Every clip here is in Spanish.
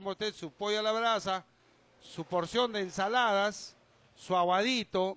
toma usted su pollo a la brasa, su porción de ensaladas, su aguadito,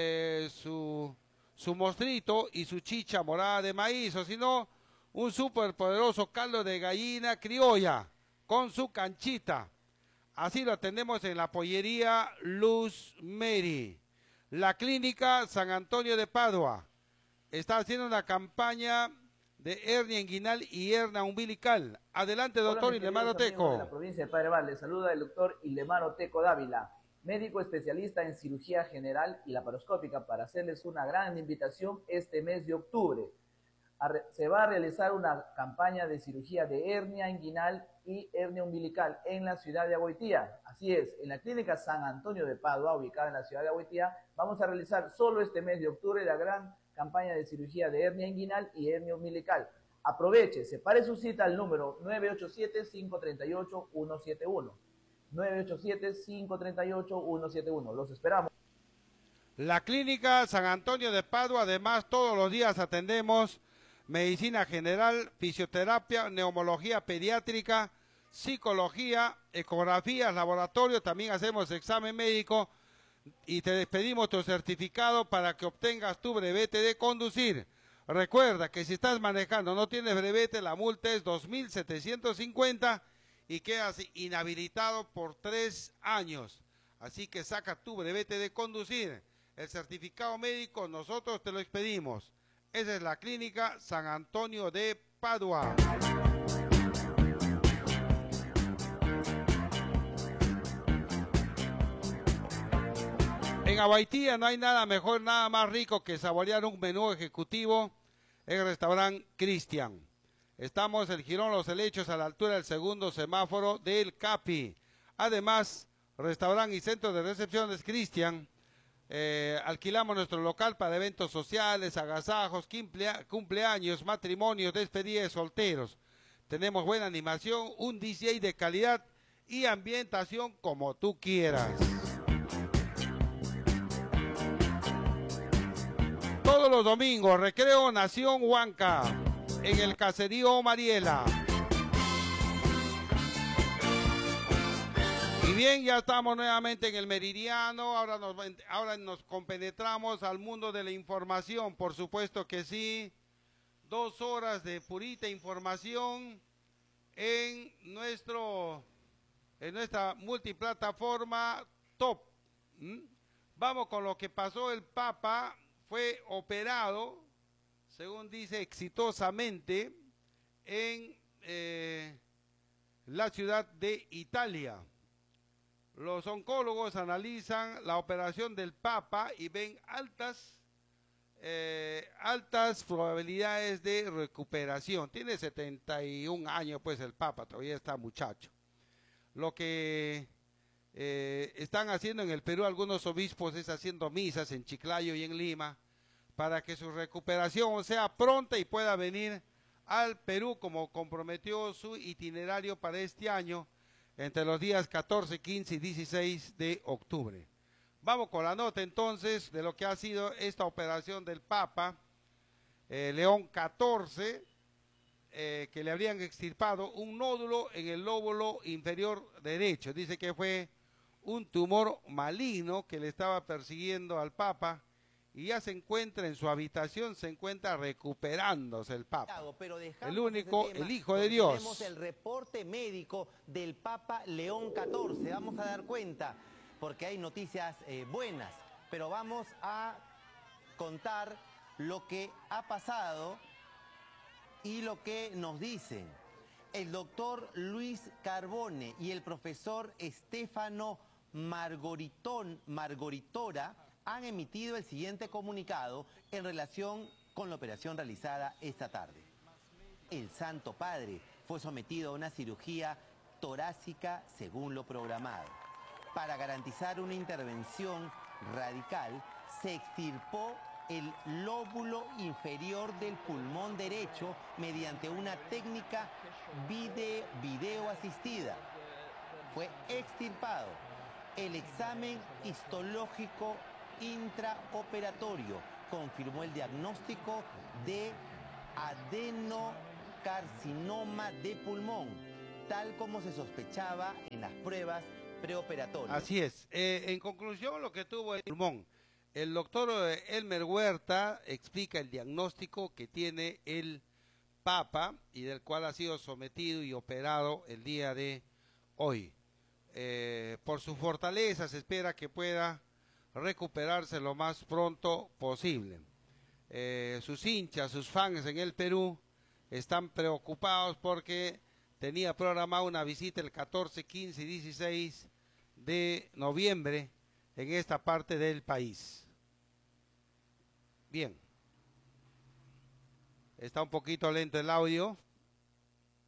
su mostrito y su chicha morada de maíz, o si no, un súper poderoso caldo de gallina criolla con su canchita. Así lo atendemos en la pollería Luz Mary. La clínica San Antonio de Padua está haciendo una campaña de hernia inguinal y hernia umbilical. Adelante, doctor Ilemar Oteco. De la provincia de Padre Valle, saluda el doctor Ilemar Oteco Dávila, médico especialista en cirugía general y laparoscópica, para hacerles una gran invitación este mes de octubre. Se va a realizar una campaña de cirugía de hernia inguinal y hernia umbilical en la ciudad de Agüitía. Así es, en la clínica San Antonio de Padua, ubicada en la ciudad de Agüitía, vamos a realizar solo este mes de octubre la gran campaña de cirugía de hernia inguinal y hernia umbilical. Aproveche, separe su cita al número 987-538-171. 987-538-171. Los esperamos. La clínica San Antonio de Padua, además, todos los días atendemos medicina general, fisioterapia, neumología pediátrica, psicología, ecografías, laboratorio, también hacemos examen médico y te despedimos tu certificado para que obtengas tu brevete de conducir. Recuerda que si estás manejando, no tienes brevete, la multa es 2.750 y quedas inhabilitado por 3 años. Así que saca tu brevete de conducir. El certificado médico nosotros te lo expedimos. Esa es la clínica San Antonio de Padua. En Agüitía no hay nada mejor, nada más rico que saborear un menú ejecutivo en el restaurante Cristian. Estamos en Girón Los Helechos, a la altura del segundo semáforo del Capi. Además, restaurante y centro de recepciones Cristian. Alquilamos nuestro local para eventos sociales, agasajos, cumpleaños, matrimonios, despedidas de solteros. Tenemos buena animación, un DJ de calidad y ambientación como tú quieras. Todos los domingos, Recreo Nación Huanca, en el caserío Mariela. Y bien, ya estamos nuevamente en el Meridiano, ahora nos compenetramos al mundo de la información, por supuesto que sí. 2 horas de purita información en nuestra multiplataforma top. Vamos con lo que pasó. El Papa fue operado, según dice, exitosamente en la ciudad de Italia. Los oncólogos analizan la operación del Papa y ven altas probabilidades de recuperación. Tiene 71 años, pues el Papa, todavía está muchacho. Lo que están haciendo en el Perú algunos obispos es haciendo misas en Chiclayo y en Lima para que su recuperación sea pronta y pueda venir al Perú, como comprometió su itinerario para este año, entre los días 14, 15 y 16 de octubre. Vamos con la nota entonces de lo que ha sido esta operación del Papa León XIV, que le habrían extirpado un nódulo en el lóbulo inferior derecho. Dice que fue un tumor maligno que le estaba persiguiendo al Papa y ya se encuentra en su habitación, se encuentra recuperándose el Papa. El único, el Hijo de Dios. Tenemos el reporte médico del Papa León XIV. Vamos a dar cuenta, porque hay noticias buenas, pero vamos a contar lo que ha pasado y lo que nos dicen el doctor Luis Carbone y el profesor Stefano Margoritora han emitido el siguiente comunicado en relación con la operación realizada esta tarde. El Santo Padre fue sometido a una cirugía torácica según lo programado. Para garantizar una intervención radical, se extirpó el lóbulo inferior del pulmón derecho mediante una técnica video asistida. Fue extirpado. El examen histológico intraoperatorio confirmó el diagnóstico de adenocarcinoma de pulmón. tal como se sospechaba en las pruebas preoperatorias. Así es. En conclusión, lo que tuvo el pulmón. El doctor Elmer Huerta explica el diagnóstico que tiene el Papa y del cual ha sido sometido y operado el día de hoy. Por su fortaleza se espera que pueda recuperarse lo más pronto posible. Sus hinchas, sus fans en el Perú están preocupados porque tenía programada una visita el 14, 15 y 16 de noviembre en esta parte del país. Bien. Está un poquito lento el audio.